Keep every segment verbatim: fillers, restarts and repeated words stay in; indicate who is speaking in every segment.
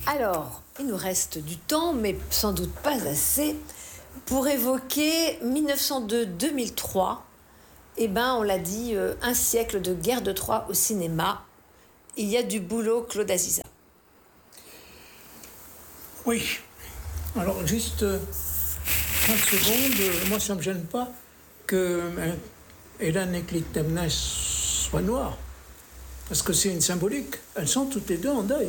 Speaker 1: Alors, il nous reste du temps, mais sans doute pas assez, pour évoquer mille neuf cent deux à deux mille trois. Eh bien, on l'a dit, euh, un siècle de guerre de Troie au cinéma. Il y a du boulot, Claude Aziza.
Speaker 2: Oui. Alors, juste euh, trente secondes, euh, moi, ça ne me gêne pas que euh, Hélène et Clytemnestre soient noires. Parce que c'est une symbolique. Elles sont toutes les deux en deuil.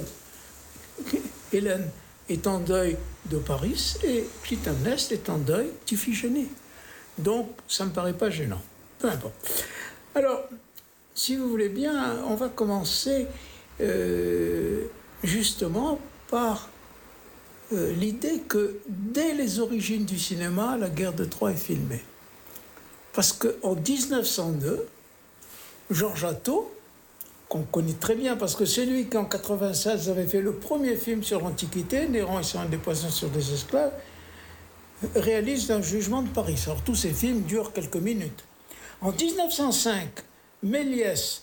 Speaker 2: Hélène est en deuil de Paris et Clytemnestre est en deuil d'Iphigénie. Donc, ça ne me paraît pas gênant. Peu importe. Alors, si vous voulez bien, on va commencer euh, justement par euh, l'idée que dès les origines du cinéma, la guerre de Troie est filmée. Parce qu'en dix-neuf cent deux, Georges Atto, qu'on connaît très bien, parce que c'est lui qui, en quatre-vingt-seize, avait fait le premier film sur l'Antiquité, Néron et son des poissons sur des esclaves, réalise Un jugement de Paris. Alors, tous ces films durent quelques minutes. En dix-neuf cent cinq, Méliès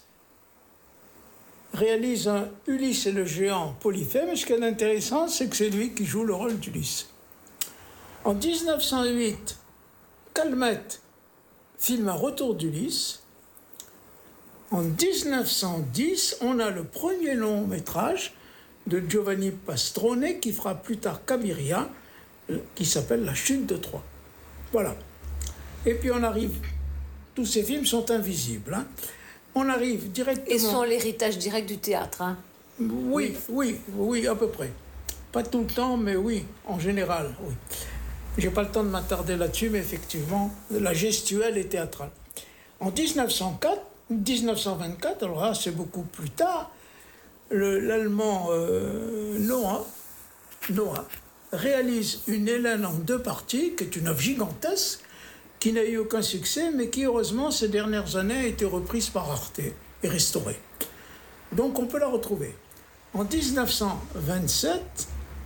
Speaker 2: réalise un Ulysse et le géant Polyphème, et ce qui est intéressant, c'est que c'est lui qui joue le rôle d'Ulysse. En dix-neuf cent huit, Calmette filme Un retour d'Ulysse. En dix-neuf cent dix, on a le premier long métrage de Giovanni Pastrone qui fera plus tard Cabiria, qui s'appelle La chute de Troie. Voilà. Et puis on arrive, tous ces films sont invisibles, hein. On arrive directement...
Speaker 1: Et sont l'héritage direct du théâtre, hein.
Speaker 2: Oui, oui, oui, à peu près. Pas tout le temps, mais oui, en général, oui. J'ai pas le temps de m'attarder là-dessus, mais effectivement, la gestuelle est théâtrale. En dix-neuf cent quatre, dix-neuf cent vingt-quatre, alors là, c'est beaucoup plus tard, le, l'allemand euh, Noah, Noah réalise une Hélène en deux parties, qui est une œuvre gigantesque, qui n'a eu aucun succès, mais qui, heureusement, ces dernières années, a été reprise par Arte et restaurée. Donc, on peut la retrouver. En dix-neuf cent vingt-sept,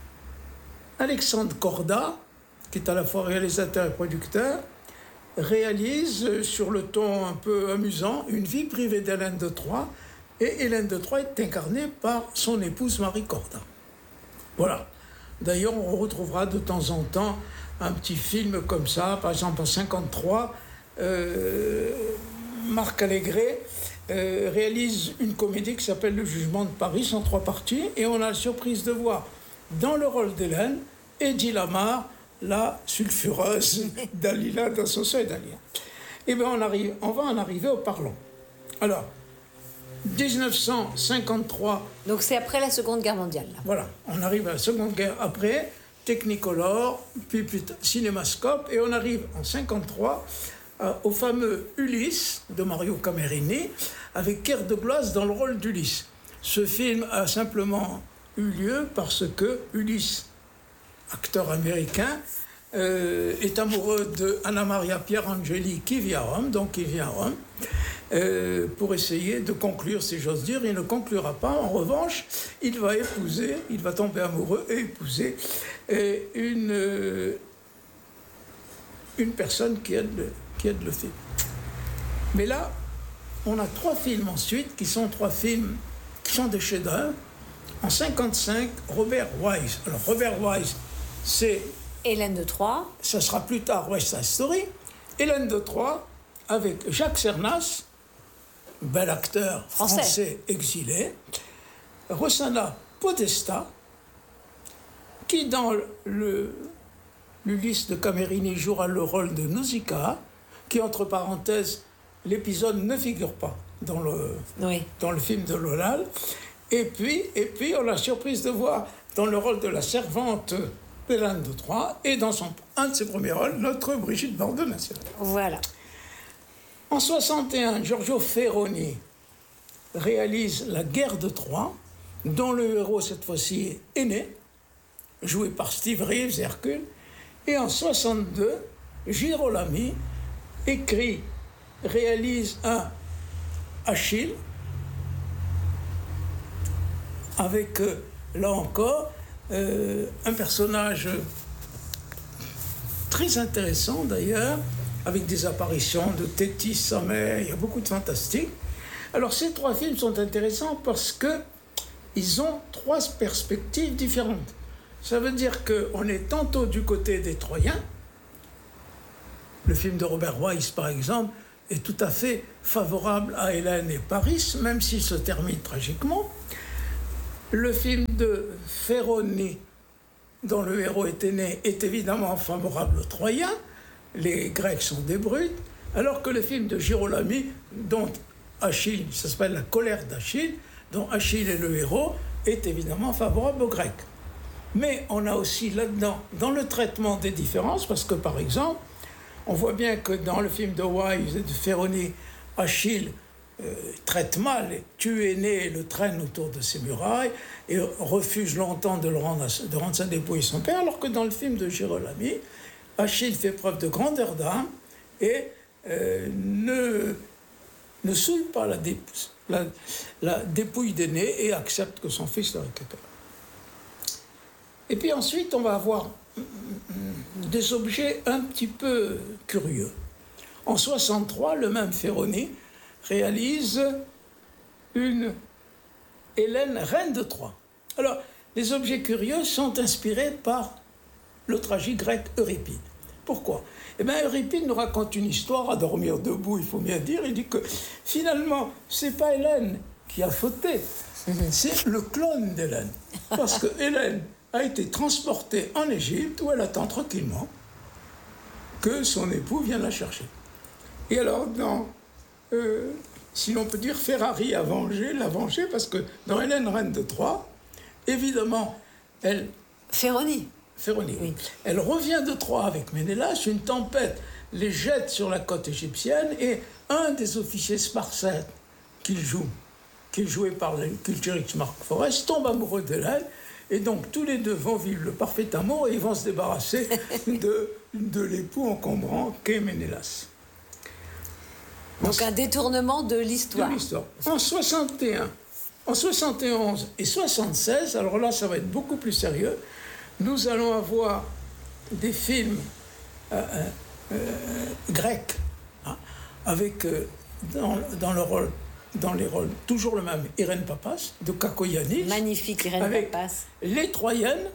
Speaker 2: Alexandre Corda, qui est à la fois réalisateur et producteur, réalise, sur le ton un peu amusant, Une vie privée d'Hélène de Troie, et Hélène de Troie est incarnée par son épouse Marie Corda. Voilà. D'ailleurs, on retrouvera de temps en temps un petit film comme ça, par exemple en cinquante-trois, euh, Marc Allégret euh, réalise une comédie qui s'appelle Le jugement de Paris en trois parties, et on a la surprise de voir dans le rôle d'Hélène Eddie Lamar, la sulfureuse Dalila d'Associa et Dalila. Eh bien, on, arrive, on va en arriver au parlant. Alors, dix-neuf cent cinquante-trois...
Speaker 1: Donc c'est après la Seconde Guerre mondiale. Là.
Speaker 2: Voilà, on arrive à la Seconde Guerre après, Technicolor, puis, puis Cinémascope, et on arrive en cinquante-trois euh, au fameux Ulysse de Mario Camerini, avec Pierre Douglas dans le rôle d'Ulysse. Ce film a simplement eu lieu parce que Ulysse, acteur américain, euh, est amoureux de Anna Maria Pierangeli qui vit à Rome, donc il vient à Rome, euh, pour essayer de conclure, si j'ose dire. Il ne conclura pas. En revanche, il va épouser, il va tomber amoureux et épouser euh, une, euh, une personne qui aide, le, qui aide le film. Mais là, on a trois films ensuite qui sont trois films qui sont des chefs-d'œuvre. En cinquante-cinq, Robert Wise. Alors Robert Wise, c'est...
Speaker 1: Hélène de Troie.
Speaker 2: Ça sera plus tard West Side Story. Hélène de Troie, avec Jacques Cernas, bel acteur français, français exilé. Rossana Podesta, qui dans le, l'Ulysse de Camerini jouera le rôle de Nausicaa, qui, entre parenthèses, l'épisode ne figure pas dans le, oui. dans le film de Lolal. Et puis, et puis, on a la surprise de voir dans le rôle de la servante d'Hélène de Troie, et dans son, un de ses premiers rôles, notre Brigitte Bardot nationale.
Speaker 1: Voilà.
Speaker 2: En soixante et un, Giorgio Ferroni réalise La guerre de Troie, dont le héros, cette fois-ci, est né, joué par Steve Reeves, Hercule. Et en soixante-deux, Girolami écrit, réalise un Achille, avec, euh, là encore, euh, un personnage très intéressant d'ailleurs, avec des apparitions de Tétis, Samet, il y a beaucoup de fantastique. Alors ces trois films sont intéressants parce que ils ont trois perspectives différentes. Ça veut dire qu'on est tantôt du côté des Troyens. Le film de Robert Wise, par exemple, est tout à fait favorable à Hélène et Paris, même s'il se termine tragiquement. Le film de Ferroni, dont le héros était né, est évidemment favorable aux Troyens. Les Grecs sont des brutes. Alors que le film de Girolami, dont Achille, ça s'appelle La colère d'Achille, dont Achille est le héros, est évidemment favorable aux Grecs. Mais on a aussi là-dedans, dans le traitement des différences, parce que par exemple, on voit bien que dans le film de Wise et de Ferroni, Achille euh, traite mal, tue Énée et le traîne autour de ses murailles, et refuse longtemps de, le rendre, de rendre sa dépouille son père, alors que dans le film de Girolami, Achille fait preuve de grandeur d'âme et euh, ne, ne souille pas la, dé, la, la dépouille d'Énée et accepte que son fils la récupère. Et puis ensuite, on va avoir des objets un petit peu curieux. En soixante-trois, le même Ferroni réalise une Hélène, reine de Troie. Alors, les objets curieux sont inspirés par le tragique grec Euripide. Pourquoi ? Eh bien, Euripide nous raconte une histoire à dormir debout, il faut bien dire. Il dit que finalement, c'est pas Hélène qui a fauté, c'est le clone d'Hélène. Parce que Hélène a été transportée en Égypte où elle attend tranquillement que son époux vienne la chercher. Et alors, dans, euh, si l'on peut dire, Ferrari a vengé, l'a vengé, parce que dans Hélène, reine de Troie, évidemment, elle...
Speaker 1: Ferroni.
Speaker 2: Ferroni.
Speaker 1: Oui.
Speaker 2: Elle revient de Troie avec Ménélas, une tempête les jette sur la côte égyptienne, et un des officiers spartiates qu'il joue, qu'il jouait par le culturiste Marc Forest, tombe amoureux d'Hélène, et donc tous les deux vont vivre le parfait amour et ils vont se débarrasser de, de l'époux encombrant qu'est Ménélas.
Speaker 1: Donc un détournement de l'histoire.
Speaker 2: De l'histoire. En soixante et un, en soixante et onze et soixante-seize, alors là ça va être beaucoup plus sérieux, nous allons avoir des films euh, euh, grecs, hein, avec euh, dans, dans le rôle dans les rôles, toujours le même, Irène Papas, de Kakoyannis.
Speaker 1: Magnifique, Irène
Speaker 2: avec
Speaker 1: Papas.
Speaker 2: Les Troyennes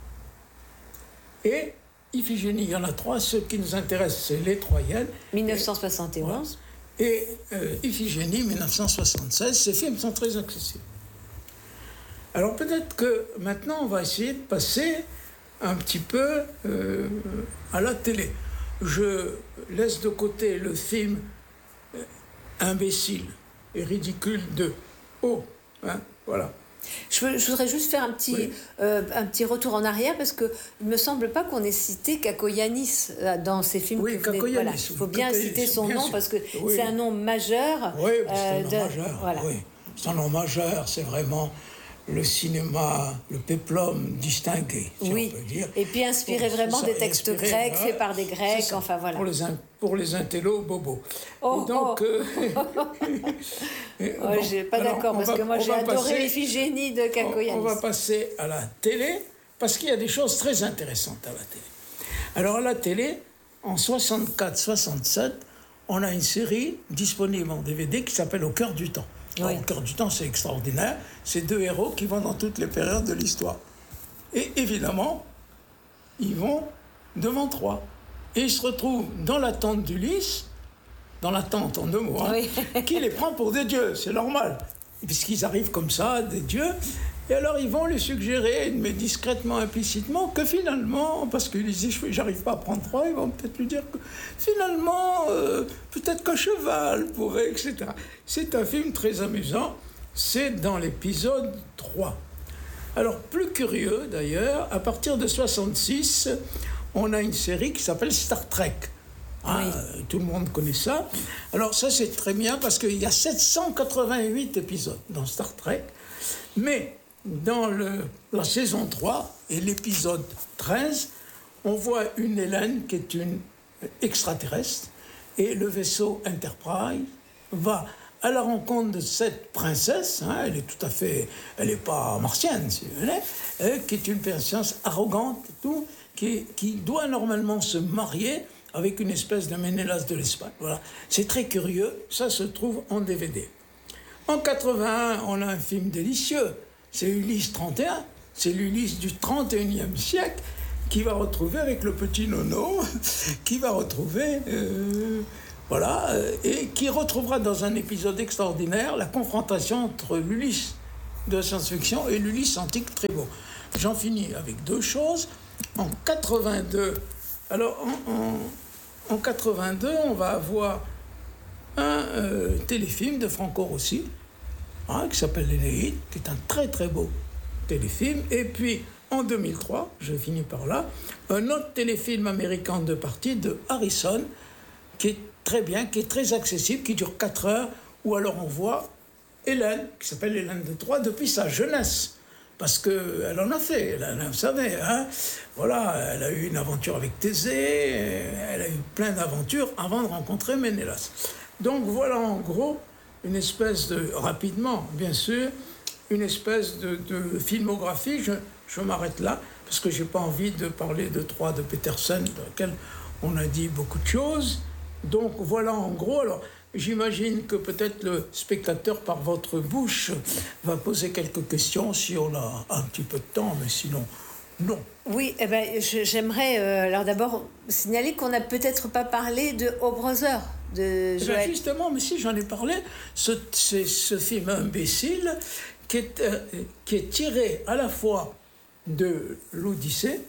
Speaker 2: et Iphigénie. Il y en a trois. Ce qui nous intéresse, c'est Les Troyennes.
Speaker 1: dix-neuf cent soixante et onze.
Speaker 2: Et, et euh, Iphigénie, dix-neuf cent soixante-seize. Ces films sont très accessibles. Alors peut-être que maintenant, on va essayer de passer un petit peu euh, à la télé. Je laisse de côté le film euh, imbécile et ridicule de haut, hein, voilà.
Speaker 1: Je, je voudrais juste faire un petit, oui. euh, un petit retour en arrière parce qu'il ne me semble pas qu'on ait cité Kakoyannis dans ces films.
Speaker 2: Oui,
Speaker 1: que vous
Speaker 2: Kakoyannis.
Speaker 1: Voilà. Il faut bien
Speaker 2: Kakoyannis,
Speaker 1: citer son
Speaker 2: bien
Speaker 1: nom
Speaker 2: sûr.
Speaker 1: parce que
Speaker 2: oui.
Speaker 1: c'est un nom majeur.
Speaker 2: Oui, c'est un
Speaker 1: euh,
Speaker 2: nom
Speaker 1: de,
Speaker 2: majeur.
Speaker 1: Voilà.
Speaker 2: Oui. C'est un nom majeur, c'est vraiment le cinéma, le péplum distingué, si
Speaker 1: oui.
Speaker 2: on peut dire.
Speaker 1: Et puis inspiré
Speaker 2: bon,
Speaker 1: vraiment
Speaker 2: ça,
Speaker 1: des textes
Speaker 2: inspiré,
Speaker 1: grecs,
Speaker 2: voilà,
Speaker 1: faits par des Grecs, enfin voilà.
Speaker 2: Pour les, in, pour les intellos bobos.
Speaker 1: Oh,
Speaker 2: et donc,
Speaker 1: oh.
Speaker 2: Euh,
Speaker 1: et, oh, bon, j'ai pas d'accord, parce va, que moi j'ai adoré l'Iphigénie de Kakoyannis.
Speaker 2: On, on va passer à la télé, parce qu'il y a des choses très intéressantes à la télé. Alors à la télé, en soixante-quatre soixante-sept, on a une série disponible en D V D qui s'appelle Au cœur du temps. Oui. Au cœur du temps, c'est extraordinaire. C'est deux héros qui vont dans toutes les périodes de l'histoire. Et évidemment, ils vont devant Troie. Et ils se retrouvent dans la tente d'Ulysse, dans la tente en deux mots, hein, oui. qui les prend pour des dieux, c'est normal. Puisqu'ils arrivent comme ça, des dieux. Et alors, ils vont lui suggérer, mais discrètement, implicitement, que finalement, parce qu'il dit, j'arrive pas à prendre Troie, ils vont peut-être lui dire que finalement, euh, peut-être qu'un cheval pourrait, et cetera. C'est un film très amusant. C'est dans l'épisode trois. Alors, plus curieux, d'ailleurs, à partir de soixante-six, on a une série qui s'appelle Star Trek. Ah, oui. Tout le monde connaît ça. Alors, ça, c'est très bien, parce qu'il y a sept cent quatre-vingt-huit épisodes dans Star Trek. Mais dans le, la saison trois et l'épisode treize, on voit une Hélène qui est une extraterrestre et le vaisseau Enterprise va à la rencontre de cette princesse, hein, elle est tout à fait, elle n'est pas martienne, si vous voulez, hein, qui est une princesse arrogante et tout, qui, qui doit normalement se marier avec une espèce de Ménélas de l'Espagne. Voilà. C'est très curieux, ça se trouve en D V D. En quatre-vingt-un, on a un film délicieux, c'est Ulysse trente et un, c'est l'Ulysse du trente et unième siècle qui va retrouver avec le petit Nono, qui va retrouver, euh, voilà, euh, et qui retrouvera dans un épisode extraordinaire la confrontation entre l'Ulysse de la science-fiction et l'Ulysse antique très beau. J'en finis avec deux choses. En quatre-vingt-deux, alors en, en, en quatre-vingt-deux, on va avoir un euh, téléfilm de Franco Rossi, hein, qui s'appelle l'Énéide, qui est un très très beau téléfilm. Et puis en deux mille trois, je finis par là, un autre téléfilm américain de partie de Harrison, qui est très bien, qui est très accessible, qui dure quatre heures, où alors on voit Hélène, qui s'appelle Hélène de Troie, depuis sa jeunesse. Parce qu'elle en a fait, elle, vous savez, hein, voilà, elle a eu une aventure avec Thésée, elle a eu plein d'aventures avant de rencontrer Ménélas. Donc voilà en gros une espèce de, rapidement bien sûr, une espèce de, de filmographie. Je, je m'arrête là, parce que je n'ai pas envie de parler de Troie de Petersen, dans laquelle on a dit beaucoup de choses. Donc voilà en gros, alors j'imagine que peut-être le spectateur par votre bouche va poser quelques questions si on a un petit peu de temps, mais sinon, non.
Speaker 1: Oui, eh ben, je, j'aimerais euh, alors d'abord signaler qu'on n'a peut-être pas parlé de O Brother de
Speaker 2: Eh
Speaker 1: Joël.
Speaker 2: ben justement, mais si j'en ai parlé, ce, c'est ce film imbécile qui est, euh, qui est tiré à la fois de l'Odyssée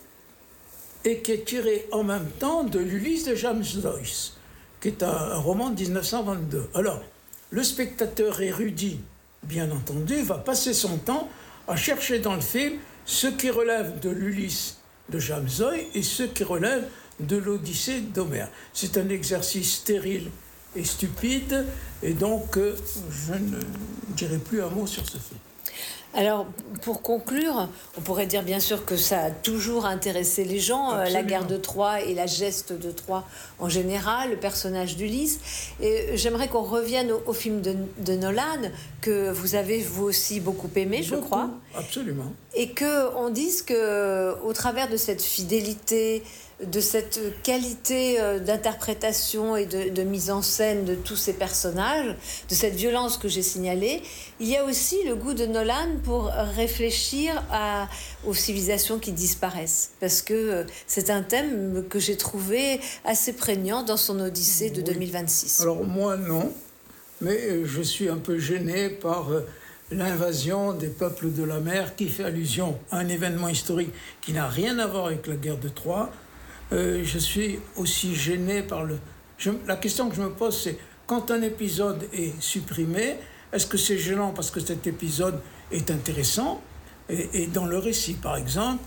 Speaker 2: et qui est tiré en même temps de l'Ulysse de James Joyce, qui est un, un roman de dix-neuf cent vingt-deux. Alors, le spectateur érudit, bien entendu, va passer son temps à chercher dans le film ce qui relève de l'Ulysse de James Joyce et ce qui relève de l'Odyssée d'Homère. C'est un exercice stérile et stupide, et donc euh, je ne dirai plus un mot sur ce film.
Speaker 1: Alors, pour conclure, on pourrait dire bien sûr que ça a toujours intéressé les gens, euh, la guerre de Troie et la geste de Troie en général, le personnage d'Ulysse. Et j'aimerais qu'on revienne au, au film de, de Nolan, que vous avez vous aussi beaucoup aimé, je
Speaker 2: Beaucoup,
Speaker 1: crois.
Speaker 2: Absolument.
Speaker 1: Et qu'on dise qu'au travers de cette fidélité, de cette qualité d'interprétation et de, de mise en scène de tous ces personnages, de cette violence que j'ai signalée, il y a aussi le goût de Nolan pour réfléchir à, aux civilisations qui disparaissent. Parce que c'est un thème que j'ai trouvé assez prégnant dans son Odyssée de oui. deux mille vingt-six.
Speaker 2: Alors moi, non, mais je suis un peu gêné par l'invasion des peuples de la mer qui fait allusion à un événement historique qui n'a rien à voir avec la guerre de Troie. Euh, je suis aussi gêné par le... Je, la question que je me pose, c'est quand un épisode est supprimé, est-ce que c'est gênant parce que cet épisode est intéressant et, et dans le récit, par exemple,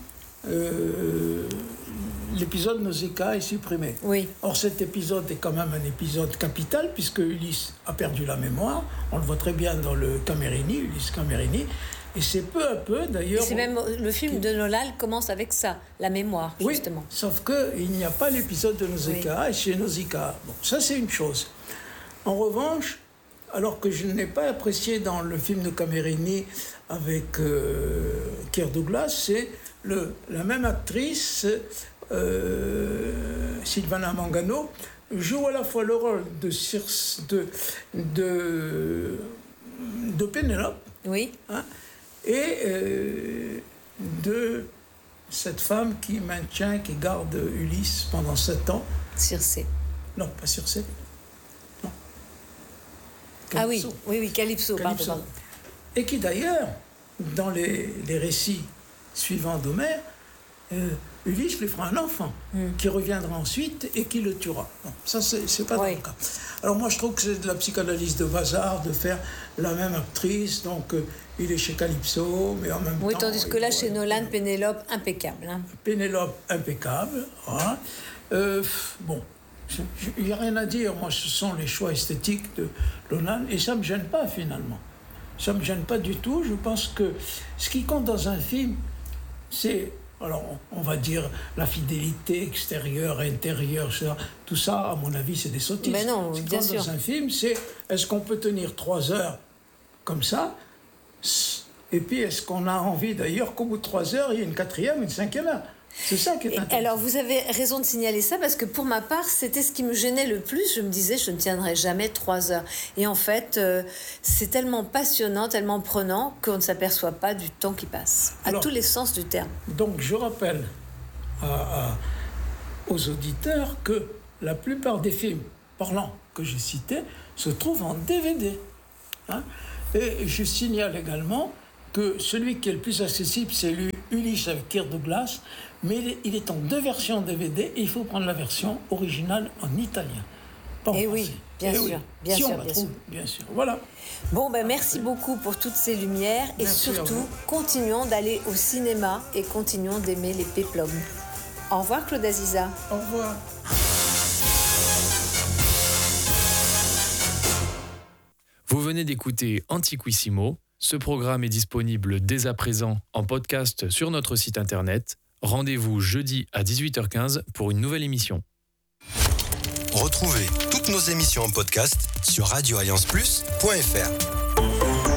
Speaker 2: euh, l'épisode Nausicaa est supprimé.
Speaker 1: Oui.
Speaker 2: Or, cet épisode est quand même un épisode capital puisque Ulysse a perdu la mémoire. On le voit très bien dans le Camerini, Ulysse Camerini. Et c'est peu à peu, d'ailleurs...
Speaker 1: Et c'est même le film de Nolan commence avec ça, la mémoire, justement.
Speaker 2: Oui, sauf qu'il n'y a pas l'épisode de Nausicaa, oui. Et chez Nausicaa. Bon, ça, c'est une chose. En revanche, alors que je n'ai pas apprécié dans le film de Camerini avec euh, Kirk Douglas, c'est le, la même actrice, euh, Silvana Mangano, joue à la fois le rôle de, Circe, de, de, de Pénélope,
Speaker 1: oui.
Speaker 2: Hein, et euh, de cette femme qui maintient, qui garde Ulysse pendant sept ans.
Speaker 1: Circé.
Speaker 2: Non, pas Circé. Non.
Speaker 1: Calypso. Ah oui, oui, oui, Calypso,
Speaker 2: Calypso.
Speaker 1: pardon.
Speaker 2: Et qui d'ailleurs, dans les, les récits suivants d'Homère, euh, Ulysse lui fera un enfant, mm. qui reviendra ensuite et qui le tuera. Non, ça, c'est, c'est pas oui. le cas. Alors moi, je trouve que c'est de la psychanalyse de bazar de faire la même actrice, donc euh, il est chez Calypso, mais en même
Speaker 1: oui,
Speaker 2: temps...
Speaker 1: Oui, tandis que là, chez Nolan,
Speaker 2: euh,
Speaker 1: Pénélope, impeccable. Hein.
Speaker 2: Pénélope, impeccable. Voilà. Euh, bon, il n'y a rien à dire. Moi, ce sont les choix esthétiques de Nolan, et ça ne me gêne pas, finalement. Ça ne me gêne pas du tout. Je pense que ce qui compte dans un film, c'est... Alors, on va dire la fidélité extérieure, intérieure, tout ça, à mon avis, c'est des sottises.
Speaker 1: Mais non,
Speaker 2: Ce qui
Speaker 1: bien
Speaker 2: compte
Speaker 1: sûr.
Speaker 2: dans un film, c'est est-ce qu'on peut tenir trois heures comme ça, et puis est-ce qu'on a envie d'ailleurs qu'au bout de trois heures, il y ait une quatrième, une cinquième heure. C'est ça qui est intéressant.
Speaker 1: Alors, vous avez raison de signaler ça, parce que pour ma part, c'était ce qui me gênait le plus. Je me disais, je ne tiendrai jamais trois heures. Et en fait, euh, c'est tellement passionnant, tellement prenant, qu'on ne s'aperçoit pas du temps qui passe, à Alors, tous les sens du terme.
Speaker 2: Donc, je rappelle à, à, aux auditeurs que la plupart des films parlants que j'ai cités se trouvent en D V D. Hein. Et je signale également que celui qui est le plus accessible, c'est lui, Ulysse avec Kirk Douglas, mais il est en deux versions D V D et il faut prendre la version originale en italien.
Speaker 1: Et oui, bien
Speaker 2: et
Speaker 1: sûr,
Speaker 2: oui.
Speaker 1: bien
Speaker 2: si
Speaker 1: sûr,
Speaker 2: on la
Speaker 1: bien
Speaker 2: trouve,
Speaker 1: sûr.
Speaker 2: bien sûr. Voilà.
Speaker 1: Bon, ben merci beaucoup pour toutes ces lumières et
Speaker 2: Merci
Speaker 1: surtout, continuons d'aller au cinéma et continuons d'aimer les péplums. Au revoir, Claude Aziza.
Speaker 2: Au revoir.
Speaker 3: Vous venez d'écouter Antiquissimo. Ce programme est disponible dès à présent en podcast sur notre site internet. Rendez-vous jeudi à dix-huit heures quinze pour une nouvelle émission.
Speaker 4: Retrouvez toutes nos émissions en podcast sur radio alliance plus point f r.